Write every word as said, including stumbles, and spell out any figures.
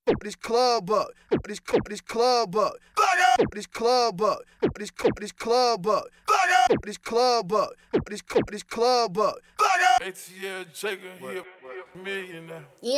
this club up, this this club up, this club up, this this club up, this club up, this this club up. A T L Jacob, he a millionaire.